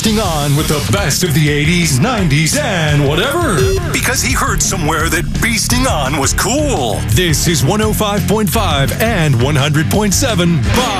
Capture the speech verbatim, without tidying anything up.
feasting on with the best of the eighties, nineties, and whatever. Because he heard somewhere that feasting on was cool. This is one oh five point five and one hundred point seven. Bye.